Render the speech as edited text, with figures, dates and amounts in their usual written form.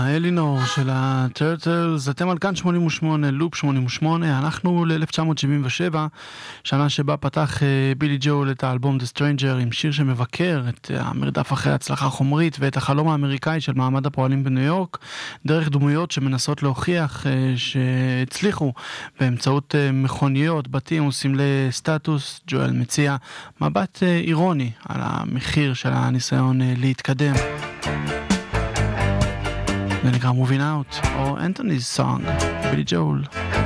אלינור של הטרטלס, אתם על כאן 88, לופ 88, אנחנו ל-1977, שנה שבה פתח בילי ג'ול את האלבום The Stranger עם שיר שמבקר את המרדף אחרי הצלחה חומרית ואת החלום האמריקאי של מעמד הפועלים בניו יורק, דרך דמויות שמנסות להוכיח שהצליחו באמצעות מכוניות, בתים וסמלי סטטוס. ג'ואל מציע מבט אירוני על המחיר של הניסיון להתקדם. זה נקרא Moving Out, או Anthony's Song, בילי ג'ול.